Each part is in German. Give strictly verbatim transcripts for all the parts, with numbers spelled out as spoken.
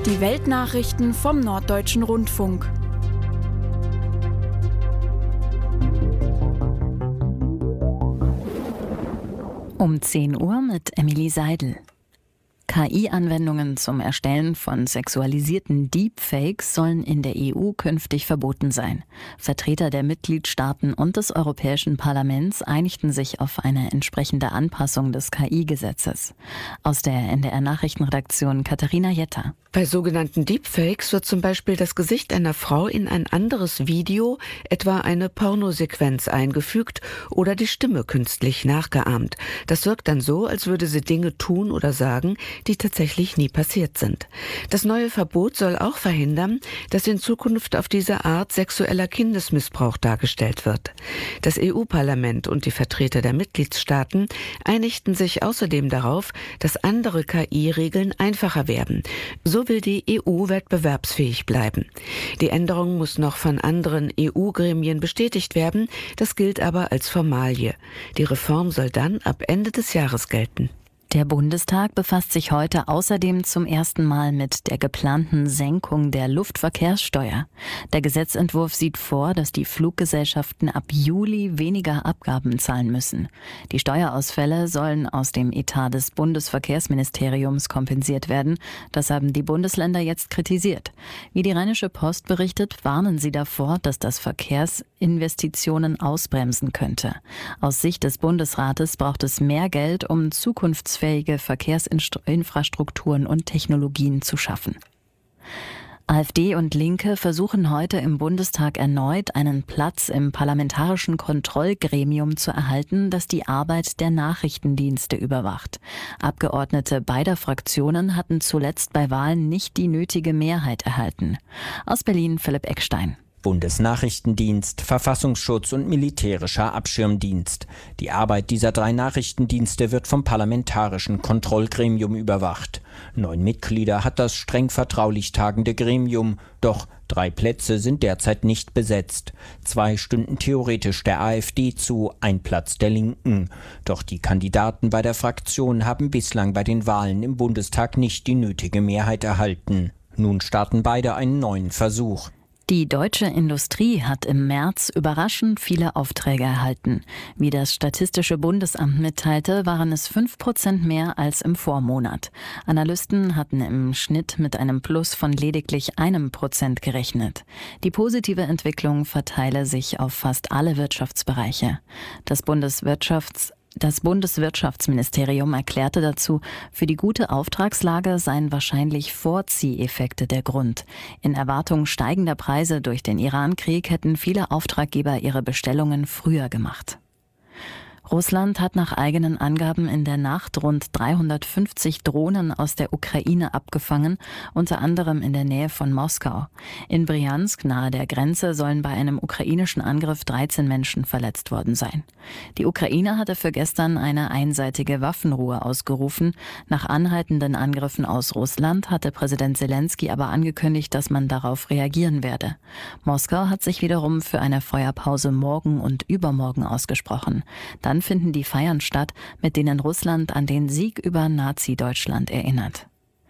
Die Weltnachrichten vom Norddeutschen Rundfunk. Um zehn Uhr mit Emily Seidel. K I-Anwendungen zum Erstellen von sexualisierten Deepfakes sollen in der E U künftig verboten sein. Vertreter der Mitgliedstaaten und des Europäischen Parlaments einigten sich auf eine entsprechende Anpassung des K I-Gesetzes. Aus der N D R-Nachrichtenredaktion Katharina Jetter. Bei sogenannten Deepfakes wird zum Beispiel das Gesicht einer Frau in ein anderes Video, etwa eine Pornosequenz, eingefügt oder die Stimme künstlich nachgeahmt. Das wirkt dann so, als würde sie Dinge tun oder sagen, die tatsächlich nie passiert sind. Das neue Verbot soll auch verhindern, dass in Zukunft auf diese Art sexueller Kindesmissbrauch dargestellt wird. Das E U-Parlament und die Vertreter der Mitgliedstaaten einigten sich außerdem darauf, dass andere K I-Regeln einfacher werden. So will die E U wettbewerbsfähig bleiben. Die Änderung muss noch von anderen E U-Gremien bestätigt werden, das gilt aber als Formalie. Die Reform soll dann ab Ende des Jahres gelten. Der Bundestag befasst sich heute außerdem zum ersten Mal mit der geplanten Senkung der Luftverkehrssteuer. Der Gesetzentwurf sieht vor, dass die Fluggesellschaften ab Juli weniger Abgaben zahlen müssen. Die Steuerausfälle sollen aus dem Etat des Bundesverkehrsministeriums kompensiert werden. Das haben die Bundesländer jetzt kritisiert. Wie die Rheinische Post berichtet, warnen sie davor, dass das Verkehrsinvestitionen ausbremsen könnte. Aus Sicht des Bundesrates braucht es mehr Geld, um zukunftsfähige Verkehrsinfrastrukturen und Technologien zu schaffen. AfD und Linke versuchen heute im Bundestag erneut einen Platz im parlamentarischen Kontrollgremium zu erhalten, das die Arbeit der Nachrichtendienste überwacht. Abgeordnete beider Fraktionen hatten zuletzt bei Wahlen nicht die nötige Mehrheit erhalten. Aus Berlin Philipp Eckstein. Bundesnachrichtendienst, Verfassungsschutz und militärischer Abschirmdienst. Die Arbeit dieser drei Nachrichtendienste wird vom parlamentarischen Kontrollgremium überwacht. Neun Mitglieder hat das streng vertraulich tagende Gremium, doch drei Plätze sind derzeit nicht besetzt. Zwei stünden theoretisch der AfD zu, ein Platz der Linken. Doch die Kandidaten bei der Fraktion haben bislang bei den Wahlen im Bundestag nicht die nötige Mehrheit erhalten. Nun starten beide einen neuen Versuch. Die deutsche Industrie hat im März überraschend viele Aufträge erhalten. Wie das Statistische Bundesamt mitteilte, waren es fünf Prozent mehr als im Vormonat. Analysten hatten im Schnitt mit einem Plus von lediglich einem Prozent gerechnet. Die positive Entwicklung verteile sich auf fast alle Wirtschaftsbereiche. Das Bundeswirtschafts Das Bundeswirtschaftsministerium erklärte dazu, für die gute Auftragslage seien wahrscheinlich Vorzieheffekte der Grund. In Erwartung steigender Preise durch den Iran-Krieg hätten viele Auftraggeber ihre Bestellungen früher gemacht. Russland hat nach eigenen Angaben in der Nacht rund dreihundertfünfzig Drohnen aus der Ukraine abgefangen, unter anderem in der Nähe von Moskau. In Bryansk, nahe der Grenze, sollen bei einem ukrainischen Angriff dreizehn Menschen verletzt worden sein. Die Ukraine hatte für gestern eine einseitige Waffenruhe ausgerufen. Nach anhaltenden Angriffen aus Russland hatte Präsident Zelensky aber angekündigt, dass man darauf reagieren werde. Moskau hat sich wiederum für eine Feuerpause morgen und übermorgen ausgesprochen. Dann finden die Feiern statt, mit denen Russland an den Sieg über Nazi-Deutschland erinnert.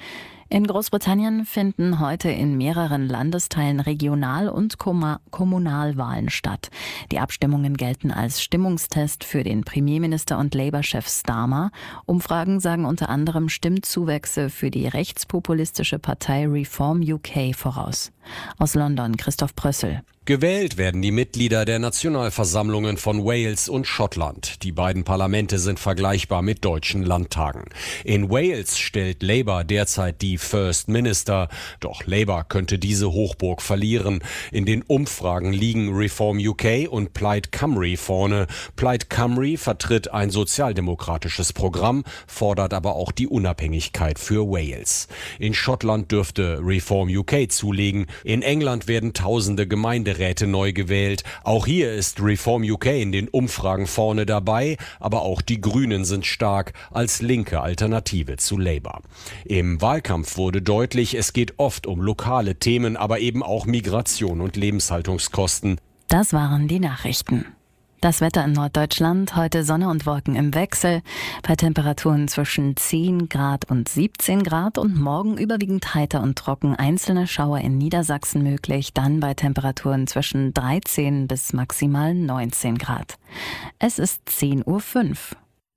In Großbritannien finden heute in mehreren Landesteilen Regional- und Kom- Kommunalwahlen statt. Die Abstimmungen gelten als Stimmungstest für den Premierminister und Labour-Chef Starmer. Umfragen sagen unter anderem Stimmzuwächse für die rechtspopulistische Partei Reform U K voraus. Aus London Christoph Prössel. Gewählt werden die Mitglieder der Nationalversammlungen von Wales und Schottland. Die beiden Parlamente sind vergleichbar mit deutschen Landtagen. In Wales stellt Labour derzeit die First Minister. Doch Labour könnte diese Hochburg verlieren. In den Umfragen liegen Reform U K und Plaid Cymru vorne. Plaid Cymru vertritt ein sozialdemokratisches Programm, fordert aber auch die Unabhängigkeit für Wales. In Schottland dürfte Reform U K zulegen. In England werden tausende Gemeinderäte neu gewählt. Auch hier ist Reform U K in den Umfragen vorne dabei, aber auch die Grünen sind stark als linke Alternative zu Labour. Im Wahlkampf wurde deutlich, es geht oft um lokale Themen, aber eben auch Migration und Lebenshaltungskosten. Das waren die Nachrichten. Das Wetter in Norddeutschland, heute Sonne und Wolken im Wechsel, bei Temperaturen zwischen zehn Grad und siebzehn Grad und morgen überwiegend heiter und trocken, einzelne Schauer in Niedersachsen möglich, dann bei Temperaturen zwischen dreizehn bis maximal neunzehn Grad. Es ist zehn Uhr fünf.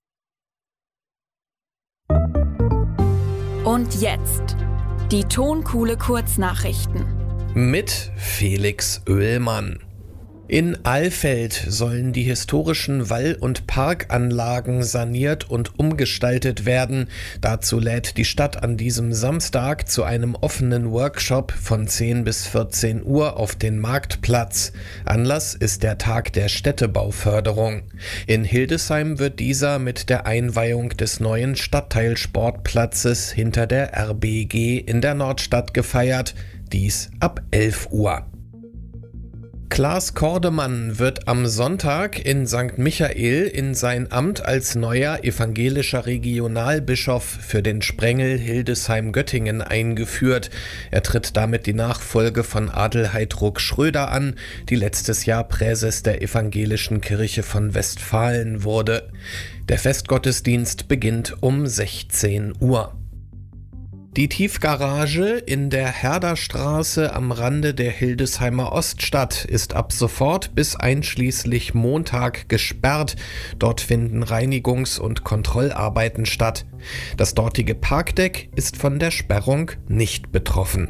Und jetzt die Tonkuhle Kurznachrichten mit Felix Oehlmann. In Alfeld sollen die historischen Wall- und Parkanlagen saniert und umgestaltet werden. Dazu lädt die Stadt an diesem Samstag zu einem offenen Workshop von zehn bis vierzehn Uhr auf den Marktplatz. Anlass ist der Tag der Städtebauförderung. In Hildesheim wird dieser mit der Einweihung des neuen Stadtteilsportplatzes hinter der R B G in der Nordstadt gefeiert. Dies ab elf Uhr. Klaas Kordemann wird am Sonntag in Sankt Michael in sein Amt als neuer evangelischer Regionalbischof für den Sprengel Hildesheim-Göttingen eingeführt. Er tritt damit die Nachfolge von Adelheid Ruck-Schröder an, die letztes Jahr Präses der Evangelischen Kirche von Westfalen wurde. Der Festgottesdienst beginnt um sechzehn Uhr. Die Tiefgarage in der Herderstraße am Rande der Hildesheimer Oststadt ist ab sofort bis einschließlich Montag gesperrt. Dort finden Reinigungs- und Kontrollarbeiten statt. Das dortige Parkdeck ist von der Sperrung nicht betroffen.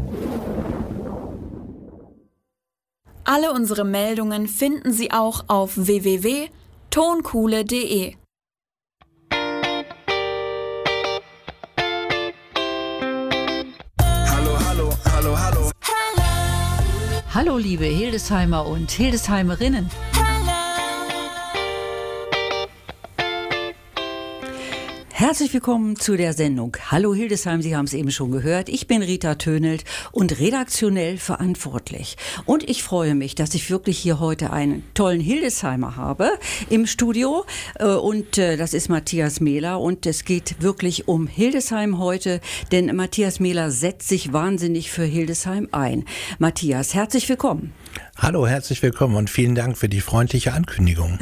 Alle unsere Meldungen finden Sie auch auf w w w punkt tonkuhle punkt de. Hallo liebe Hildesheimer und Hildesheimerinnen. Herzlich willkommen zu der Sendung Hallo Hildesheim, Sie haben es eben schon gehört. Ich bin Rita Tönelt und redaktionell verantwortlich. Und ich freue mich, dass ich wirklich hier heute einen tollen Hildesheimer habe im Studio. Und das ist Matthias Mehler. Und es geht wirklich um Hildesheim heute, denn Matthias Mehler setzt sich wahnsinnig für Hildesheim ein. Matthias, herzlich willkommen. Hallo, herzlich willkommen und vielen Dank für die freundliche Ankündigung.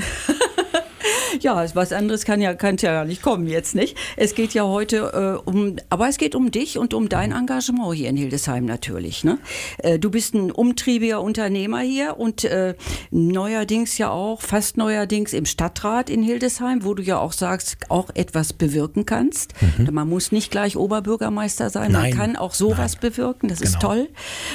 Ja, was anderes kann ja, kann ja gar nicht kommen jetzt, nicht? Es geht ja heute äh, um, aber es geht um dich und um dein Engagement hier in Hildesheim natürlich, ne? Äh, du bist ein umtriebiger Unternehmer hier und äh, neuerdings ja auch, fast neuerdings im Stadtrat in Hildesheim, wo du ja auch sagst, auch etwas bewirken kannst. Mhm. Man muss nicht gleich Oberbürgermeister sein, Nein. man kann auch sowas Nein. bewirken, das genau. ist toll.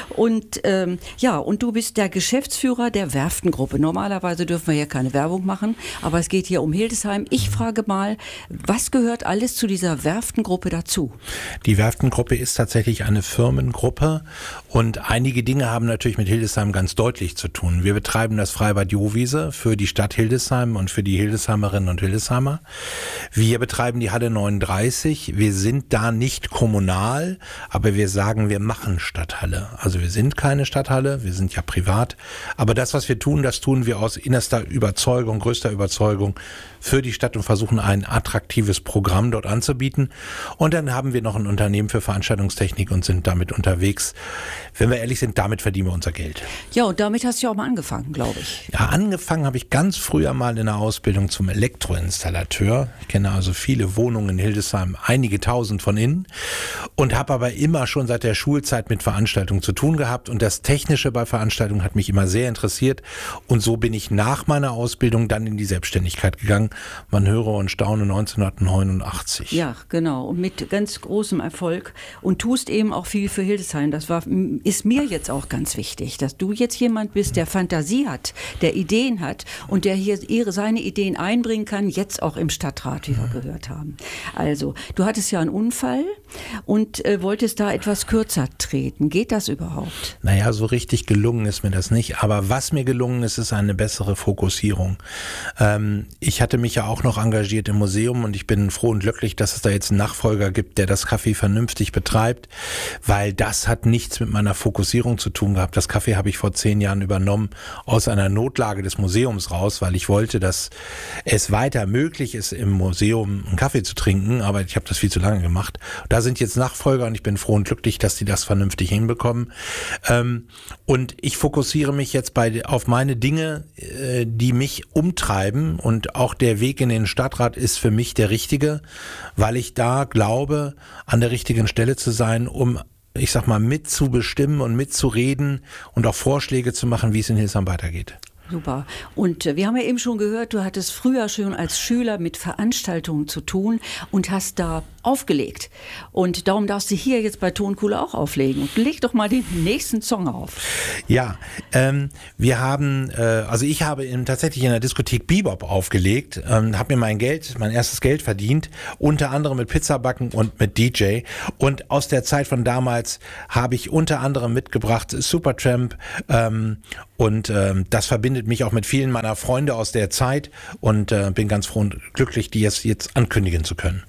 Und ähm, ja, und du bist der Geschäftsführer der Werftengruppe. Normalerweise dürfen wir hier keine Werbung machen, aber es geht hier um Hildesheim. Ich frage mal, was gehört alles zu dieser Werftengruppe dazu? Die Werftengruppe ist tatsächlich eine Firmengruppe und einige Dinge haben natürlich mit Hildesheim ganz deutlich zu tun. Wir betreiben das Freibad Johwiese für die Stadt Hildesheim und für die Hildesheimerinnen und Hildesheimer. Wir betreiben die Halle neununddreißig. Wir sind da nicht kommunal, aber wir sagen, wir machen Stadthalle. Also wir sind keine Stadthalle, wir sind ja privat. Aber das, was wir tun, das tun wir aus innerster Überzeugung, größter Überzeugung für die Stadt und versuchen ein attraktives Programm dort anzubieten. Und dann haben wir noch ein Unternehmen für Veranstaltungstechnik und sind damit unterwegs. Wenn wir ehrlich sind, damit verdienen wir unser Geld. Ja, und damit hast du ja auch mal angefangen, glaube ich. Ja, angefangen habe ich ganz früher mal in der Ausbildung zum Elektroinstallateur. Ich kenne also viele Wohnungen in Hildesheim, einige tausend von innen und habe aber immer schon seit der Schulzeit mit Veranstaltungen zu tun gehabt und das Technische bei Veranstaltungen hat mich immer sehr interessiert und so bin ich nach meiner Ausbildung dann in die Selbstständigkeit gegangen. Man höre und staune neunzehnhundertneunundachtzig. Ja, genau. Und mit ganz großem Erfolg. Und tust eben auch viel für Hildesheim. Das war, ist mir jetzt auch ganz wichtig, dass du jetzt jemand bist, der Fantasie hat, der Ideen hat und der hier ihre, seine Ideen einbringen kann, jetzt auch im Stadtrat, wie wir mhm. gehört haben. Also, du hattest ja einen Unfall und äh, wolltest da etwas kürzer treten. Geht das überhaupt? Naja, so richtig gelungen ist mir das nicht. Aber was mir gelungen ist, ist eine bessere Fokussierung. Ähm, ich hatte mich ja auch noch engagiert im Museum und ich bin froh und glücklich, dass es da jetzt einen Nachfolger gibt, der das Café vernünftig betreibt, weil das hat nichts mit meiner Fokussierung zu tun gehabt. Das Café habe ich vor zehn Jahren übernommen aus einer Notlage des Museums raus, weil ich wollte, dass es weiter möglich ist, im Museum einen Kaffee zu trinken, aber ich habe das viel zu lange gemacht. Da sind jetzt nach, Nachfolger und ich bin froh und glücklich, dass die das vernünftig hinbekommen. Ähm, und ich fokussiere mich jetzt bei, auf meine Dinge, äh, die mich umtreiben, und auch der Weg in den Stadtrat ist für mich der richtige, weil ich da glaube, an der richtigen Stelle zu sein, um, ich sag mal, mitzubestimmen und mitzureden und auch Vorschläge zu machen, wie es in Hildesheim weitergeht. Super. Und wir haben ja eben schon gehört, du hattest früher schon als Schüler mit Veranstaltungen zu tun und hast da aufgelegt. Und darum darfst du hier jetzt bei Tonkuhle auch auflegen. Und leg doch mal den nächsten Song auf. Ja, ähm, wir haben, äh, also ich habe in, tatsächlich in der Diskothek Bebop aufgelegt, ähm, habe mir mein Geld, mein erstes Geld verdient, unter anderem mit Pizzabacken und mit D J. Und aus der Zeit von damals habe ich unter anderem mitgebracht Supertramp, ähm, und ähm, das verbindet mich auch mit vielen meiner Freunde aus der Zeit und äh, bin ganz froh und glücklich, die jetzt, jetzt ankündigen zu können.